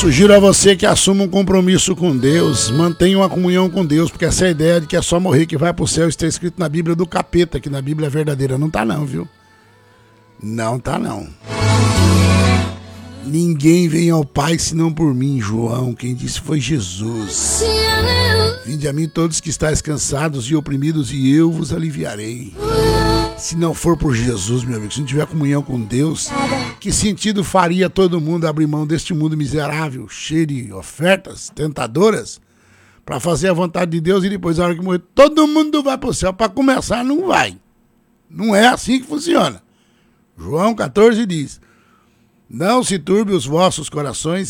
Sugiro a você que assuma um compromisso com Deus, mantenha uma comunhão com Deus, porque essa ideia de que é só morrer que vai pro céu está escrito na Bíblia do capeta, que na Bíblia é verdadeira. Não tá não, viu? Não tá não. Ninguém vem ao Pai senão por mim, João. Quem disse foi Jesus. Vinde a mim todos que estáis cansados e oprimidos e eu vos aliviarei. Se não for por Jesus, meu amigo, se não tiver comunhão com Deus, que sentido faria todo mundo abrir mão deste mundo miserável, cheio de ofertas tentadoras, para fazer a vontade de Deus e depois, na hora que morrer, todo mundo vai para o céu? Para começar, não vai. Não é assim que funciona. João 14 diz: não se turbe os vossos corações,